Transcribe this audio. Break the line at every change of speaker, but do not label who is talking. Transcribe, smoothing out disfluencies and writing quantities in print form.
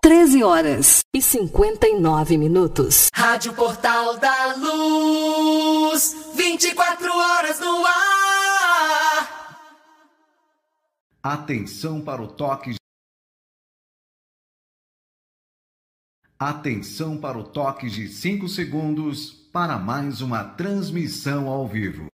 13h59.
Rádio Portal da Luz, 24 horas no ar.
Atenção para o toque. Atenção para o toque de 5 segundos para mais uma transmissão ao vivo.